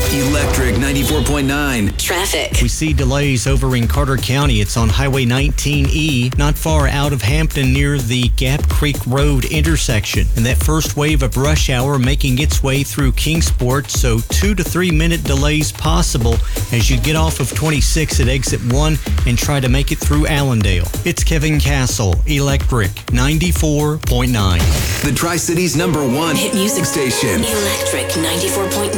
Electric 94.9. Traffic. We see delays over in Carter County. It's on Highway 19E, not far out of Hampton near the Gap Creek Road intersection. And that first wave of rush hour making its way through Kingsport, so 2 to 3 minute delays possible as you get off of 26 at exit 1 and try to make it through Allendale. It's Kevin Castle, Electric 94.9. The Tri-Cities #1 hit music station. Electric 94.9.